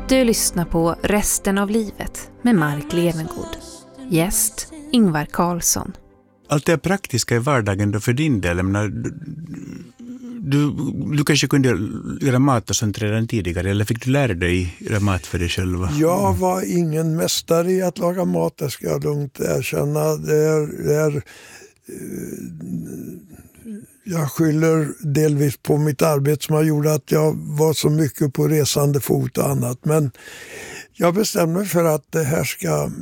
Du lyssnar på Resten av livet med Mark Levengood. Gäst Ingvar Carlsson. Allt det praktiska i vardagen då för din del. Du kanske kunde göra mat och sånt redan tidigare, eller fick du lära dig göra mat för dig själv? Jag var ingen mästare i att laga mat, det ska jag lugnt erkänna. Jag skyller delvis på mitt arbete som har gjort att jag var så mycket på resande fot och annat. Men jag bestämde mig för att det här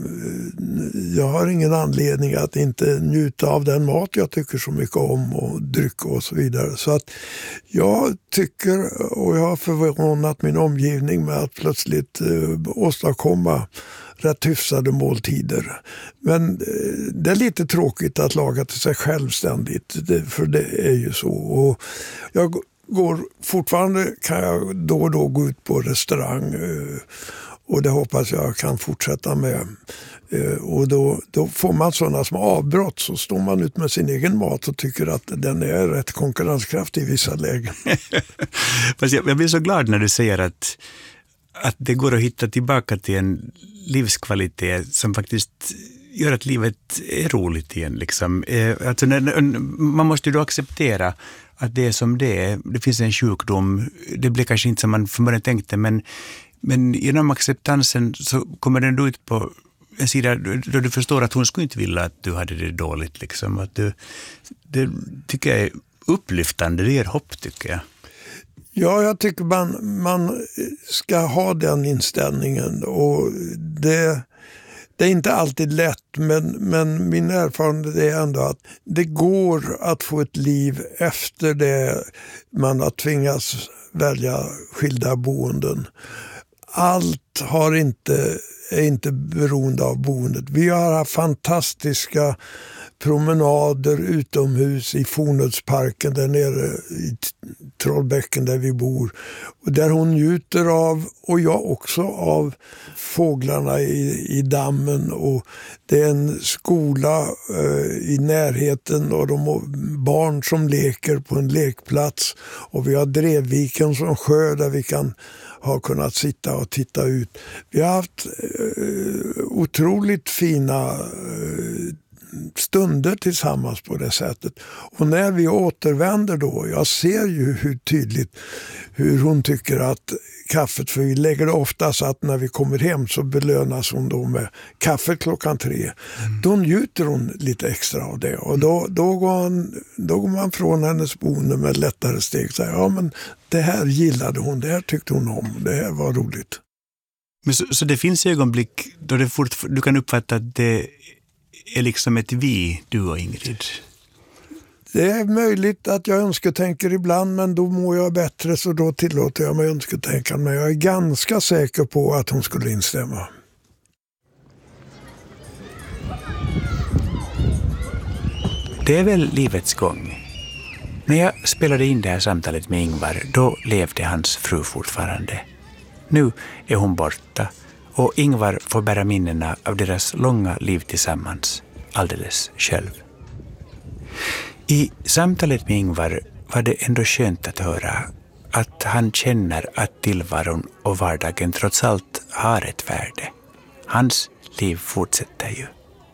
jag har ingen anledning att inte njuta av den mat jag tycker så mycket om och dryck och så vidare. Så att jag tycker, och jag har förvånat min omgivning med att plötsligt åstadkomma rätt hyfsade måltider. Men det är lite tråkigt att laga till sig självständigt, för det är ju så. Och jag fortfarande kan jag då och då gå ut på restaurang, och det hoppas jag kan fortsätta med. Och då får man sådana som avbrott, så står man ut med sin egen mat och tycker att den är rätt konkurrenskraftig i vissa lägen. Fast jag blir så glad när du säger att det går att hitta tillbaka till en livskvalitet som faktiskt gör att livet är roligt igen. Liksom. Alltså man måste ju då acceptera att det är som det är. Det finns en sjukdom. Det blir kanske inte som man från början tänkte, men genom acceptansen så kommer den då ut på en sida då du förstår att hon skulle inte vilja att du hade det dåligt. Liksom. Att det tycker jag är upplyftande. Det ger hopp, tycker jag. Ja, jag tycker man ska ha den inställningen, och det är inte alltid lätt, men min erfarenhet är ändå att det går att få ett liv efter det man har tvingats välja skilda boenden. Allt är inte beroende av boendet. Vi har haft fantastiska promenader utomhus i Fornödsparken där nere i Trollbäcken där vi bor. Och där hon njuter av, och jag också, av fåglarna i dammen. Och det är en skola i närheten och de barn som leker på en lekplats. Och vi har Drevviken som sjö där vi har kunnat sitta och titta ut. Vi har haft otroligt fina stunder tillsammans på det sättet. Och när vi återvänder då, jag ser ju hur tydligt hur hon tycker att kaffet, för vi lägger det ofta så att när vi kommer hem så belönas hon då med kaffet 3:00. Då njuter hon lite extra av det. Och då går man från hennes boende med lättare steg. Så ja, men det här gillade hon, det här tyckte hon om, det här var roligt. Men så det finns ögonblick då du kan uppfatta att det är liksom ett vi, du och Ingrid? Det är möjligt att jag önsketänker ibland, men då mår jag bättre, så då tillåter jag mig önsketänka. Men jag är ganska säker på att hon skulle instämma. Det är väl livets gång. När jag spelade in det här samtalet med Ingvar, då levde hans fru fortfarande. Nu är hon borta. Och Ingvar får bära minnena av deras långa liv tillsammans, alldeles själv. I samtalet med Ingvar var det ändå skönt att höra att han känner att tillvaron och vardagen trots allt har ett värde. Hans liv fortsätter ju.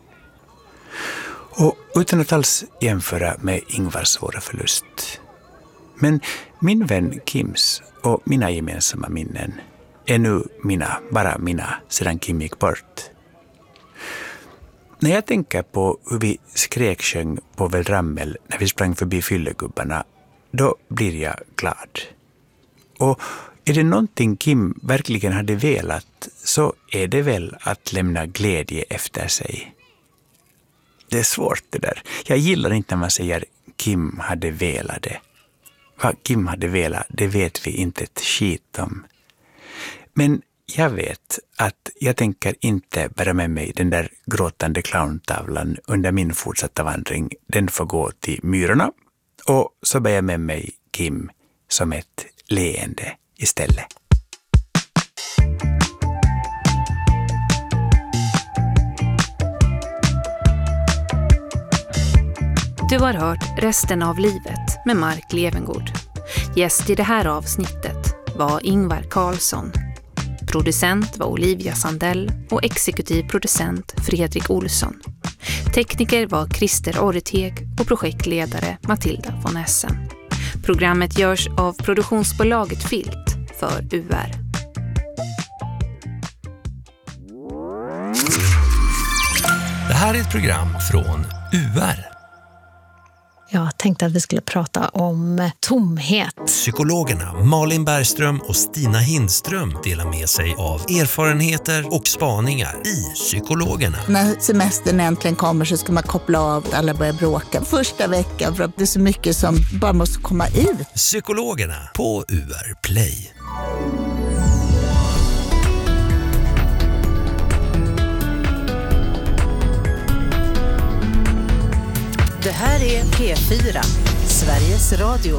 Och utan att alls jämföra med Ingvars svåra förlust. Men min vän Kims och mina gemensamma minnen är nu bara mina sedan Kim gick bort. När jag tänker på hur vi skräksjöng på Veldrammel när vi sprang förbi fyllegubbarna, då blir jag glad. Och är det någonting Kim verkligen hade velat, så är det väl att lämna glädje efter sig. Det är svårt det där. Jag gillar inte när man säger Kim hade velat det. Vad Kim hade velat, det vet vi inte ett skit om. Men jag vet att jag tänker inte bära med mig den där gråtande clowntavlan under min fortsatta vandring. Den får gå till myrorna, och så bär jag med mig Kim som ett leende istället. Du har hört Resten av livet med Mark Levengood. Gäst i det här avsnittet var Ingvar Carlsson. Producent var Olivia Sandell och exekutiv producent Fredrik Olsson. Tekniker var Christer Orreteg och projektledare Matilda von Essen. Programmet görs av produktionsbolaget Filt för UR. Det här är ett program från UR. Jag tänkte att vi skulle prata om tomhet. Psykologerna Malin Bergström och Stina Hindström delar med sig av erfarenheter och spaningar i Psykologerna. När semestern äntligen kommer så ska man koppla av att alla börjar bråka första veckan för att det är så mycket som bara måste komma ut. Psykologerna på UR Play. Det här är P4, Sveriges Radio.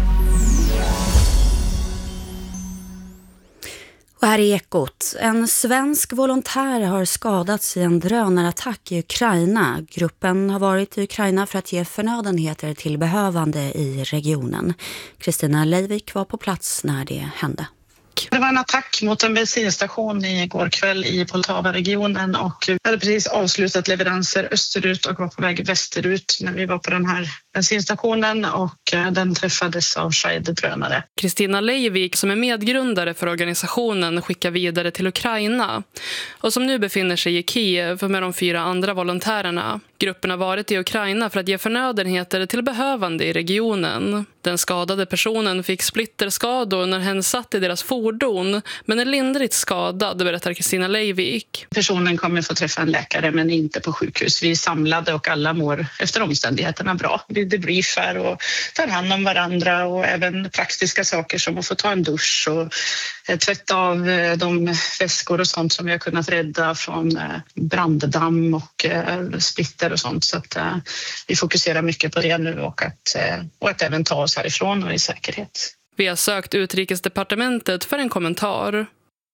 Och här är Ekot. En svensk volontär har skadats i en drönarattack i Ukraina. Gruppen har varit i Ukraina för att ge förnödenheter till behövande i regionen. Kristina Leivik var på plats när det hände. Det var en attack mot en bensinstation igår kväll i Poltava-regionen och vi hade precis avslutat leveranser österut och var på väg västerut när vi var på den här bensinstationen och den träffades av Shahed-drönare. Kristina Leivik som är medgrundare för organisationen skickar vidare till Ukraina och som nu befinner sig i Kiev med de 4 andra volontärerna. Gruppen har varit i Ukraina för att ge förnödenheter till behövande i regionen. Den skadade personen fick splitterskador när hen satt i deras fordon men är lindrigt skadad, berättar Kristina Leivik. Personen kommer få träffa en läkare men inte på sjukhus. Vi är samlade och alla mår efter omständigheterna bra. Vi debriefar och tar hand om varandra och även praktiska saker som att få ta en dusch och tvätta av de väskor och sånt som vi har kunnat rädda från branddamm och splitter och sånt. Så att vi fokuserar mycket på det nu och att även ta oss härifrån och i säkerhet. Vi har sökt Utrikesdepartementet för en kommentar.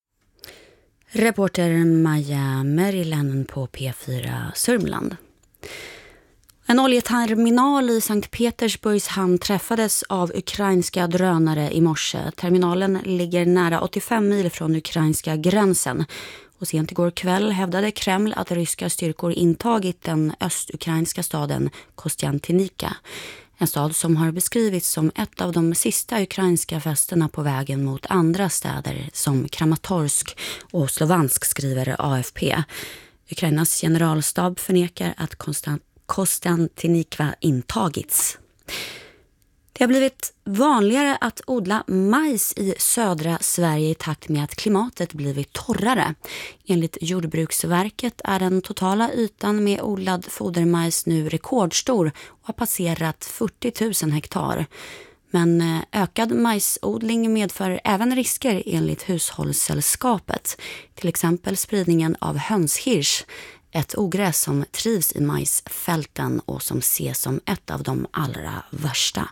Reporter Maja Merilänen på P4 Sörmland. En oljeterminal i Sankt Petersburgs hamn träffades av ukrainska drönare i morse. Terminalen ligger nära 85 mil från ukrainska gränsen. Och sent igår kväll hävdade Kreml att ryska styrkor intagit den östukrainska staden Kostiantinika. En stad som har beskrivits som ett av de sista ukrainska fästena på vägen mot andra städer som Kramatorsk och Slovansk, skriver AFP. Ukrainas generalstab förnekar att Kostiantinika intagits. Det har blivit vanligare att odla majs i södra Sverige i takt med att klimatet blivit torrare. Enligt Jordbruksverket är den totala ytan med odlad fodermajs nu rekordstor och har passerat 40 000 hektar. Men ökad majsodling medför även risker enligt Hushållssällskapet. Till exempel spridningen av hönshirs, ett ogräs som trivs i majsfälten och som ses som ett av de allra värsta.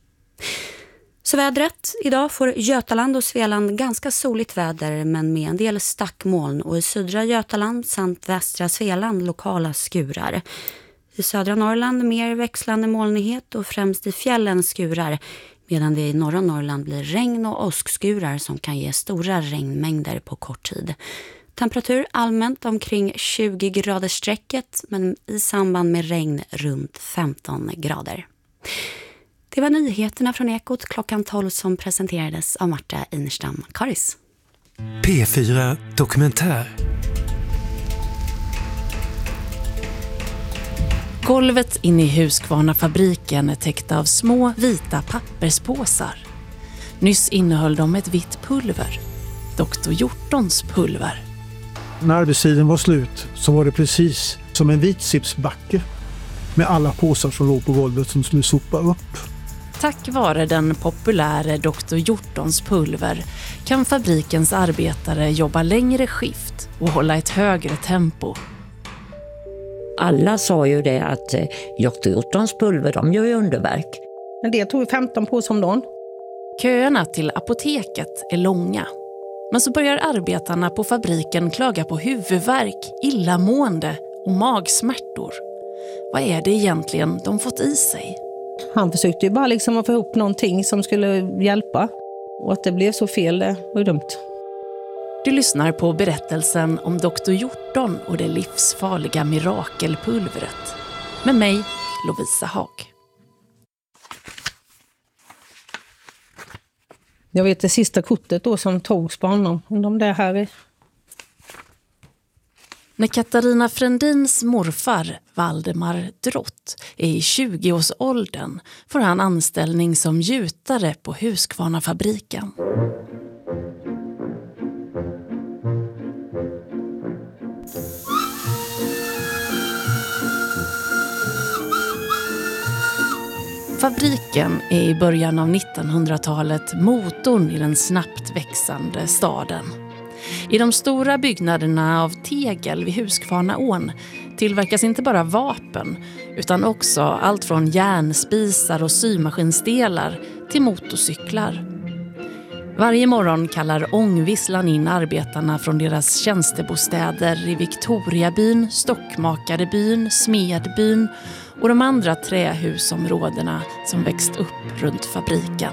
Så vädret. Idag får Götaland och Svealand ganska soligt väder men med en del stackmoln och i södra Götaland samt västra Svealand lokala skurar. I södra Norrland mer växlande molnighet och främst i fjällen skurar medan det i norra Norrland blir regn och åskskurar som kan ge stora regnmängder på kort tid. Temperatur allmänt omkring 20 grader strecket men i samband med regn runt 15 grader. Det var nyheterna från Ekot klockan 12 som presenterades av Marta Inerstam-Karis. P4 Dokumentär. Golvet inne i Husqvarna-fabriken är täckt av små vita papperspåsar. Nyss innehöll de ett vitt pulver. Dr. Hjortons pulver. När arbetstiden var slut så var det precis som en vit sipsbacke med alla påsar som låg på golvet som skulle sopa upp. Tack vare den populära Dr. Hjortons pulver kan fabrikens arbetare jobba längre skift och hålla ett högre tempo. Alla sa ju det att Dr. Hjortons pulver, de gör ju underverk. Men det tog 15 på som dagen. Köerna till apoteket är långa. Men så börjar arbetarna på fabriken klaga på huvudvärk, illamående och magsmärtor. Vad är det egentligen de fått i sig? Han försökte ju bara liksom att få ihop någonting som skulle hjälpa. Och att det blev så fel, det var dumt. Du lyssnar på berättelsen om Dr. Hjorton och det livsfarliga mirakelpulvret. Med mig, Lovisa Haag. Jag vet det sista kortet då som togs på honom. De där här är. När Katarina Frändins morfar, Valdemar Drott, är i 20-årsåldern får han anställning som gjutare på Husqvarna-fabriken. Fabriken är i början av 1900-talet motorn i den snabbt växande staden. I de stora byggnaderna av tegel vid Husqvarnaån tillverkas inte bara vapen utan också allt från järnspisar och symaskinsdelar till motorcyklar. Varje morgon kallar ångvisslan in arbetarna från deras tjänstebostäder i Victoriabyn, Stockmakarebyn, Smedbyn och de andra trähusområdena som växt upp runt fabriken.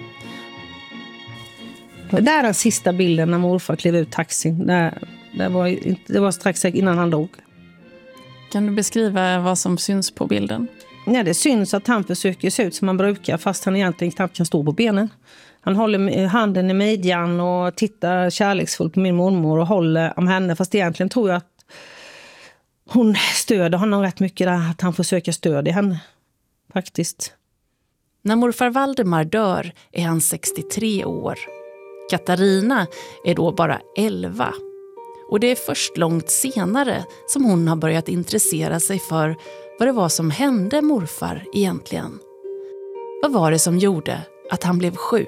Det är den sista bilden när morfar klev ut taxin. Det var strax innan han dog. Kan du beskriva vad som syns på bilden? Ja, det syns att han försöker se ut som han brukar fast han egentligen knappt kan stå på benen. Han håller handen i midjan och tittar kärleksfullt på min mormor och håller om henne. Fast egentligen tror jag att hon stöder honom rätt mycket där. Att han försöker stödja henne, faktiskt. När morfar Valdemar dör är han 63 år. Katarina är då bara 11. Och det är först långt senare som hon har börjat intressera sig för vad det var som hände morfar egentligen. Vad var det som gjorde att han blev sjuk?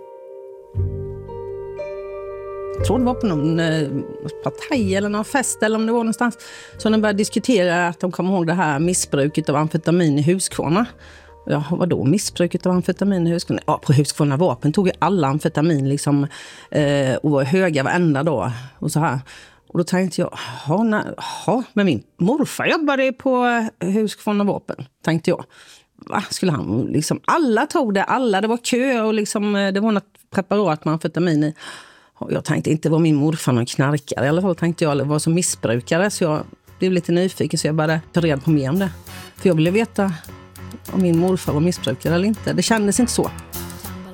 Jag tror det var på någon partaj eller någon fest eller om det var någonstans. Så de började diskutera att de kom ihåg det här missbruket av amfetamin i Husqvarna. Ja, vad då missbruket av amfetamin i Husqvarna? Ja, på Husqvarna vapen tog ju alla amfetamin liksom, och var höga varenda dag och så här. Och då tänkte jag, men min morfar jobbade på Husqvarna vapen, tänkte jag. Va, skulle han liksom, alla tog det, det var kö och liksom, det var något preparat med amfetamin i. Och jag tänkte inte var min morfar någon knarkare, i alla fall tänkte jag, eller var som missbrukare, så jag blev lite nyfiken så jag började ta reda på mer om det. För jag ville veta om min morfar var missbrukare eller inte. Det kändes inte så.